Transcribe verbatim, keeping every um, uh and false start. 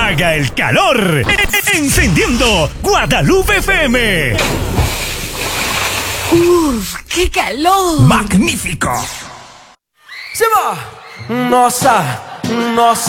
haga el calor. Encendiendo Guadalupe F M. Uf, qué calor. Magnífico. Se va. Nossa, nossa.